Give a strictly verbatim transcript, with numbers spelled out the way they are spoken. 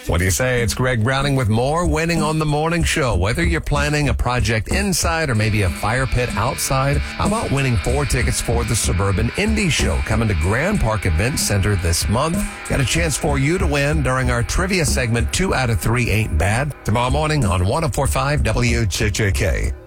What do you say? It's Greg Browning with more Winning on the Morning Show. Whether you're planning a project inside or maybe a fire pit outside, how about winning four tickets for the Suburban Indie Show coming to Grand Park Event Center this month? Got a chance for you to win during our trivia segment, Two Out of Three Ain't Bad, tomorrow morning on one oh four point five W J J K.